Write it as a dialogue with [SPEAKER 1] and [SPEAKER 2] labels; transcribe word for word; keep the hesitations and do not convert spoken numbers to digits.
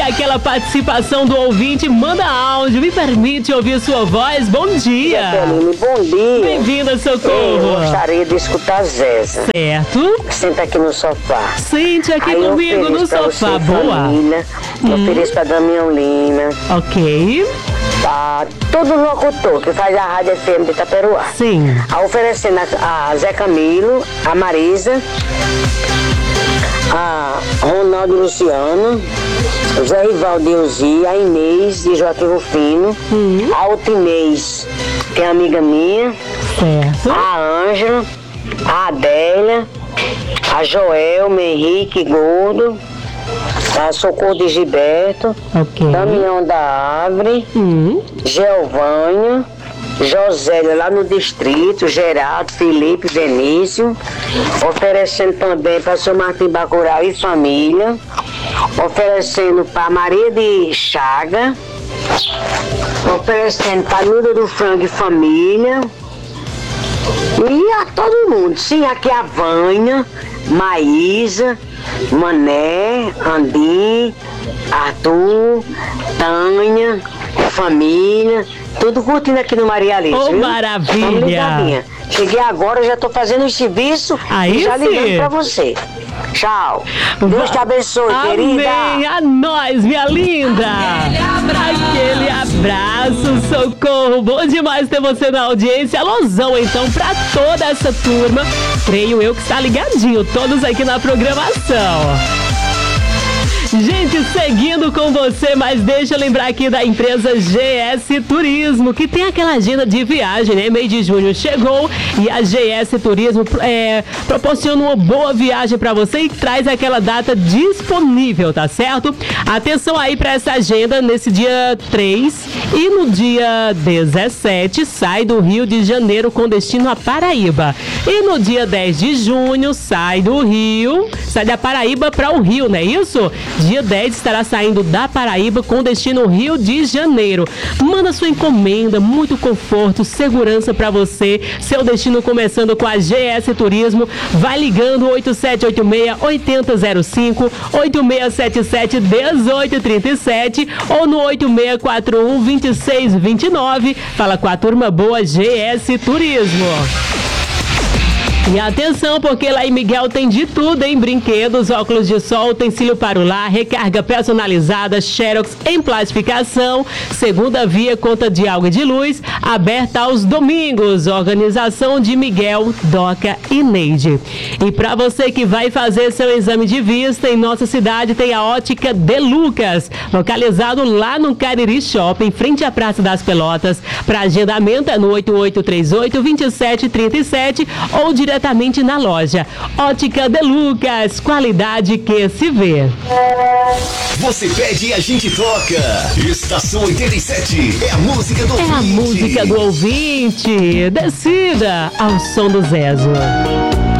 [SPEAKER 1] Aquela participação do ouvinte, manda áudio, me permite ouvir sua voz. Bom dia.
[SPEAKER 2] Peline, bom dia.
[SPEAKER 1] Bem-vinda, Socorro.
[SPEAKER 2] Eu gostaria de escutar a Zéza.
[SPEAKER 1] Certo.
[SPEAKER 2] Senta aqui no sofá.
[SPEAKER 1] Sente aqui
[SPEAKER 2] Aí
[SPEAKER 1] comigo no sofá.
[SPEAKER 2] Você,
[SPEAKER 1] boa.
[SPEAKER 2] Família, hum. Ofereço pra Damião Lima.
[SPEAKER 1] Ok.
[SPEAKER 2] Pra todo locutor que faz a Rádio F M de Itaperuá.
[SPEAKER 1] Sim.
[SPEAKER 2] A oferecendo a, a Zé Camilo, a Marisa, a Ronaldo Luciano, o Zé Rivaldo de Uzi, a Inês de Joaquim Rufino, hum. a Altinês, que é amiga minha,
[SPEAKER 1] certo.
[SPEAKER 2] a Ângela, a Adélia, a Joelma, Henrique Gordo, a Socorro de Gilberto,
[SPEAKER 1] okay.
[SPEAKER 2] Damião da Árvore, hum. Geovânia, Josélia lá no distrito, Geraldo, Felipe, Benício, oferecendo também para o seu Martim Bacurau e família, oferecendo para Maria de Chaga, oferecendo para Nuda do Frango e família, e a todo mundo, sim, aqui a Vânia, Maísa, Mané, Andim, Arthur, Tânia, família, tudo curtindo aqui no Maria Alice.
[SPEAKER 1] Oh,
[SPEAKER 2] viu?
[SPEAKER 1] maravilha!
[SPEAKER 2] Cheguei agora, já tô fazendo o serviço
[SPEAKER 1] aí
[SPEAKER 2] e já
[SPEAKER 1] sim.
[SPEAKER 2] ligando pra você. Tchau. Deus te abençoe,
[SPEAKER 1] Amém.
[SPEAKER 2] querida.
[SPEAKER 1] Amém. A nós, minha linda. Aquele abraço, Socorro. Bom demais ter você na audiência. Alusão, então, pra toda essa turma. Creio eu que está ligadinho. Todos aqui na programação. Gente, seguindo com você, mas deixa eu lembrar aqui da empresa G S Turismo, que tem aquela agenda de viagem, né? Mês de junho chegou e a G S Turismo é, proporciona uma boa viagem para você e traz aquela data disponível, tá certo? Atenção aí para essa agenda nesse dia três e no dia dezessete sai do Rio de Janeiro com destino a Paraíba. E no dia dez de junho sai do Rio, sai da Paraíba para o Rio, não é isso? Dia dez estará saindo da Paraíba com destino Rio de Janeiro. Manda sua encomenda, muito conforto, segurança para você. Seu destino começando com a G S Turismo. Vai ligando oito sete oito seis, oito zero zero cinco, oito seis sete sete, um oito três sete ou no oito seis quatro um, dois seis dois nove. Fala com a turma boa G S Turismo. E atenção, porque lá em Miguel tem de tudo, hein? Brinquedos, óculos de sol, utensílio para o lar, recarga personalizada, xerox em plastificação, segunda via, conta de água e de luz, aberta aos domingos. Organização de Miguel, Doca e Neide. E para você que vai fazer seu exame de vista, em nossa cidade tem a Ótica De Lucas, localizado lá no Cariri Shopping, em frente à Praça das Pelotas. Para agendamento é no oito oito três oito, dois sete três sete ou direto diretamente na loja. Ótica De Lucas, qualidade que se vê.
[SPEAKER 3] Você pede e a gente toca. Estação oitenta e sete é a música do
[SPEAKER 1] é
[SPEAKER 3] ouvinte.
[SPEAKER 1] É a música do ouvinte. Decida ao som do Zezo.